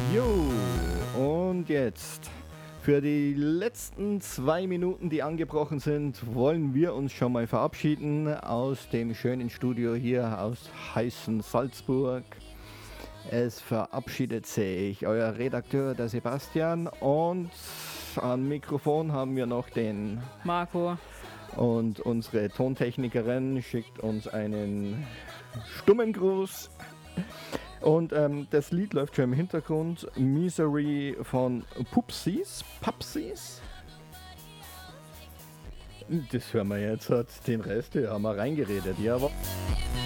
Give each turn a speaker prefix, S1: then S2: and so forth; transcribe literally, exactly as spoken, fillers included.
S1: Jo, und jetzt für die letzten zwei Minuten, die angebrochen sind, wollen wir uns schon mal verabschieden aus dem schönen Studio hier aus heißen Salzburg. Es verabschiedet sich euer Redakteur, der Sebastian, und am Mikrofon haben wir noch den
S2: Marco.
S1: Und unsere Tontechnikerin schickt uns einen stummen Gruß. Und ähm, das Lied läuft schon im Hintergrund. Misery von Pupsies. Pupsies? Das hören wir jetzt. Den Rest, ja, haben wir reingeredet. Ja, aber